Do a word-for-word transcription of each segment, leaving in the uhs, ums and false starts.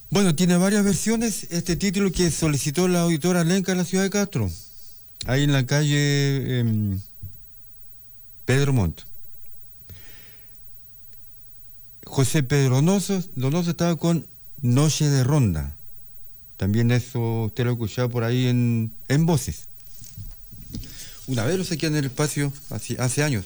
Bueno, tiene varias versiones este título que solicitó la auditora Lenca en la ciudad de Castro, ahí en la calle eh, Pedro Montt. José Pedro Donoso, Donoso estaba con Noche de Ronda. También eso usted lo ha escuchado por ahí en, en Voces. Una vez lo saqué en el espacio hace, hace años.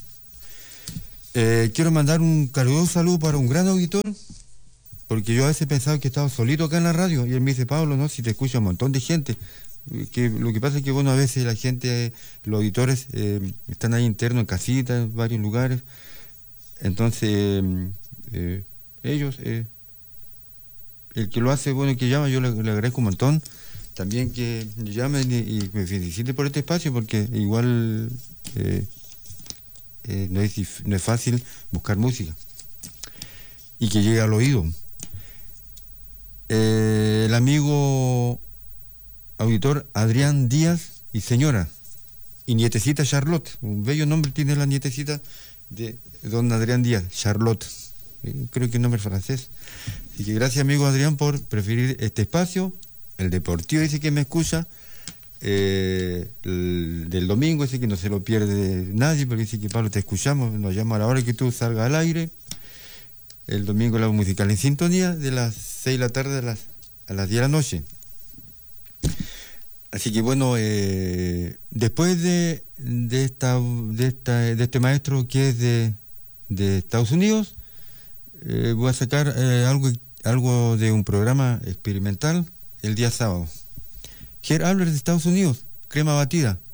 Eh, quiero mandar un caluroso saludo para un gran auditor, porque yo a veces pensaba que estaba solito acá en la radio, y él me dice, Pablo, no, si te escucha un montón de gente. Que lo que pasa es que, bueno, a veces la gente, los auditores, eh, están ahí internos en casitas, en varios lugares. Entonces, eh, ellos, eh, el que lo hace, bueno, que llama, yo le, le agradezco un montón. También que llamen y, y me felicite por este espacio, porque igual eh, eh, no, es, dif- no es fácil buscar música y que llegue al oído. Eh, el amigo auditor Adrián Díaz y señora, y nietecita Charlotte, un bello nombre tiene la nietecita de don Adrián Díaz, Charlotte, eh, creo que es nombre francés. Así que gracias, amigo Adrián, por preferir este espacio. El Deportivo dice que me escucha, eh, el del domingo dice que no se lo pierde nadie, porque dice que, Pablo, te escuchamos, nos llama a la hora que tú salgas al aire. El domingo la musical en sintonía, de las seis de la tarde a las, a las diez de la noche. Así que bueno, eh, después de, de, esta, de, esta, de este maestro que es de, de Estados Unidos, eh, voy a sacar eh, algo, algo de un programa experimental el día sábado. Ger Albert de Estados Unidos, crema batida.